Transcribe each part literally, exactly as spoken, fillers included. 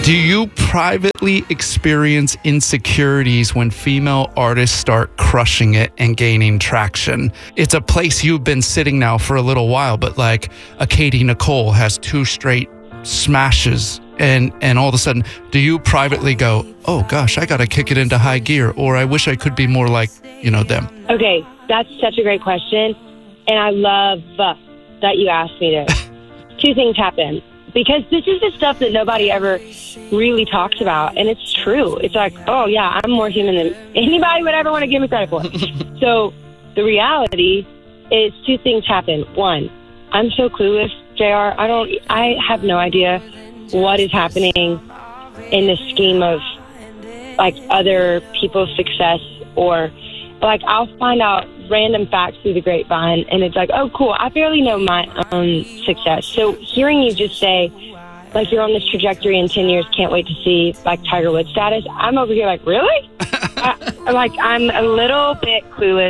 Do you privately experience insecurities when female artists start crushing it and gaining traction? It's a place you've been sitting now for a little while, but like a Katie Nicole has two straight smashes and and all of a sudden, do you privately go, oh gosh, I gotta kick it into high gear, or I wish I could be more like, you know, them? Okay, that's such a great question, and I love uh, that you asked me this. Two things happen. Because this is the stuff that nobody ever really talks about. And it's true. It's like, oh, yeah, I'm more human than anybody would ever want to give me credit for. So the reality is two things happen. One, I'm so clueless, J R. I don't, I have no idea what is happening in the scheme of, like, other people's success. Or, like, I'll find out random facts through the grapevine, and it's like, oh, cool, I barely know my own success. So hearing you just say, like, you're on this trajectory in ten years, can't wait to see, like, Tiger Woods status, I'm over here like, really? I, like, I'm a little bit clueless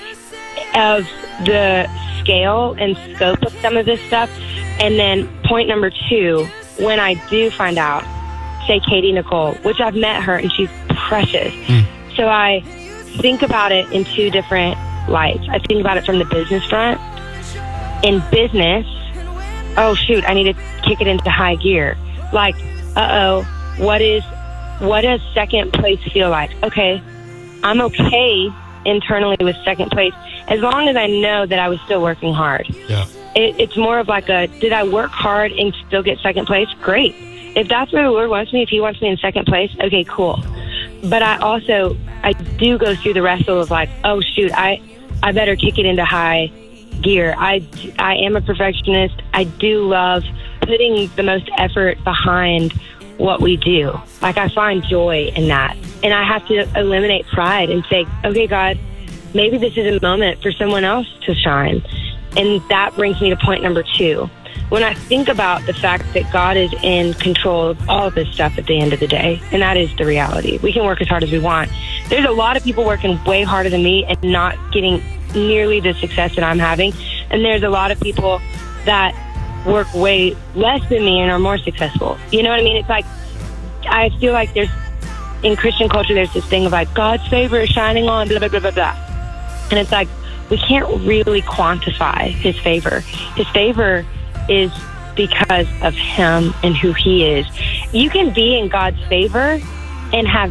of the scale and scope of some of this stuff. And then point number two, when I do find out, say Katie Nicole, which I've met her, and she's precious. Mm. So I think about it in two different lights. I think about it from the business front. In business, oh shoot, I need to kick it into high gear. Like, uh-oh, what is, what does second place feel like? Okay, I'm okay internally with second place as long as I know that I was still working hard. Yeah. It, it's more of like a, did I work hard and still get second place? Great. If that's where the Lord wants me, if he wants me in second place, okay, cool. But I also, I do go through the wrestle of like, oh shoot, I, I better kick it into high gear. I, I am a perfectionist. I do love putting the most effort behind what we do. Like, I find joy in that. And I have to eliminate pride and say, okay, God, maybe this is a moment for someone else to shine. And that brings me to point number two. When I think about the fact that God is in control of all of this stuff at the end of the day, and that is the reality. We can work as hard as we want. There's a lot of people working way harder than me and not getting nearly the success that I'm having. And there's a lot of people that work way less than me and are more successful. You know what I mean? It's like, I feel like there's, in Christian culture, there's this thing of like, God's favor is shining on, blah, blah, blah, blah, blah. And it's like, we can't really quantify his favor. His favor is because of him and who he is. You can be in God's favor and have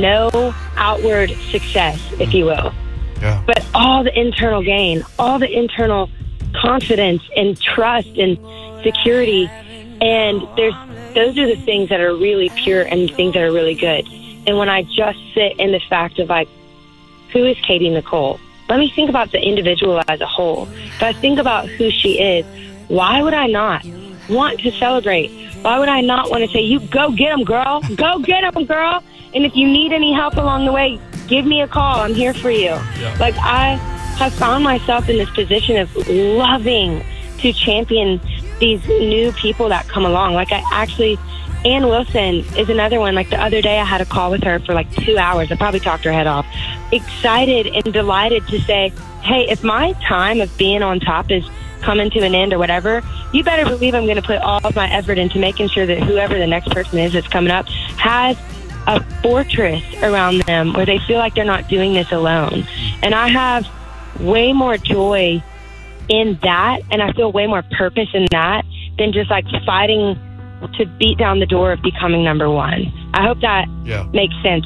no outward success, if you will. Yeah. But all the internal gain, all the internal confidence and trust and security, and there's those are the things that are really pure and things that are really good. And when I just sit in the fact of like, who is Katie Nicole? Let me think about the individual as a whole. If I think about who she is, why would I not want to celebrate? Why would I not want to say, you go get them, girl. Go get them, girl. And if you need any help along the way, give me a call. I'm here for you. Yeah. Like, I have found myself in this position of loving to champion these new people that come along. Like, I actually, Ann Wilson is another one. Like, the other day I had a call with her for like two hours. I probably talked her head off. Excited and delighted to say, hey, if my time of being on top is coming to an end or whatever, you better believe I'm going to put all of my effort into making sure that whoever the next person is that's coming up has a fortress around them where they feel like they're not doing this alone. And I have way more joy in that, and I feel way more purpose in that than just like fighting to beat down the door of becoming number one. I hope that yeah. makes sense.